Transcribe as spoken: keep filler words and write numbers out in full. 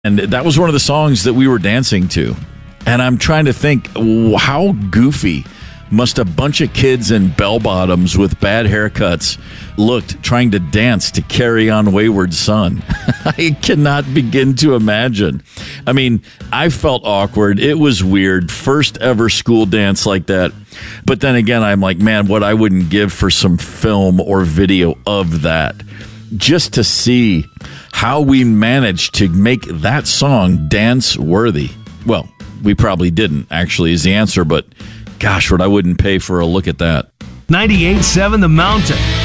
And that was one of the songs that we were dancing to. And I'm trying to think, how goofy must a bunch of kids in bell-bottoms with bad haircuts looked trying to dance to Carry On Wayward Son? I cannot begin to imagine. I mean, I felt awkward. It was weird. First ever school dance like that. But then again, I'm like, man, what I wouldn't give for some film or video of that. Just to see how we managed to make that song dance-worthy. Well, we probably didn't, actually, is the answer, but gosh, what I wouldn't pay for a look at that. ninety-eight point seven The Mountain.